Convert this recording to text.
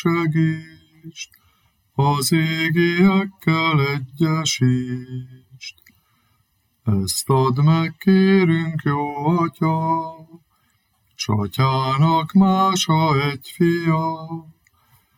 segítsd, az égiekkel egyesítsd. Ezt add meg, kérünk, jó Atya, s Atyának mása egy fia,